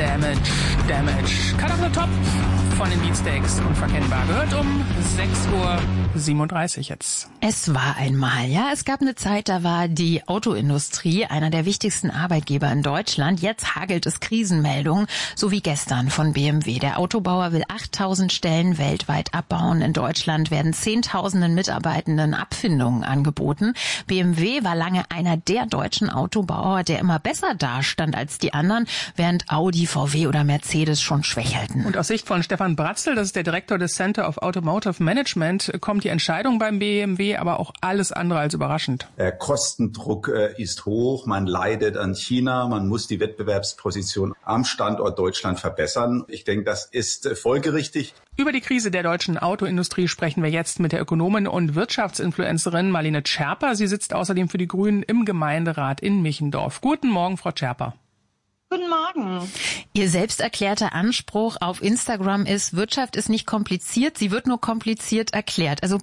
Damage. Cut of the Top von den Beatsteaks, unverkennbar. Gehört um 6:37 Uhr jetzt. Es war einmal, ja. Es gab eine Zeit, da war die Autoindustrie einer der wichtigsten Arbeitgeber in Deutschland. Jetzt hagelt es Krisenmeldungen, so wie gestern von BMW. Der Autobauer will 8.000 Stellen weltweit abbauen. In Deutschland werden Zehntausenden Mitarbeitenden Abfindungen angeboten. BMW war lange einer der deutschen Autobauer, der immer besser dastand als die anderen, während Audi, VW oder Mercedes schon schwächelten. Und aus Sicht von Stefan Bratzel, das ist der Direktor des Center of Automotive Management, kommt die Entscheidung beim BMW aber auch alles andere als überraschend. Der Kostendruck ist hoch, man leidet an China, man muss die Wettbewerbsposition am Standort Deutschland verbessern. Ich denke, das ist folgerichtig. Über die Krise der deutschen Autoindustrie sprechen wir jetzt mit der Ökonomin und Wirtschaftsinfluencerin Marlene Scherper. Sie sitzt außerdem für die Grünen im Gemeinderat in Michendorf. Guten Morgen, Frau Scherper. Guten Morgen. Ihr selbst erklärter Anspruch auf Instagram ist, Wirtschaft ist nicht kompliziert, sie wird nur kompliziert erklärt. Also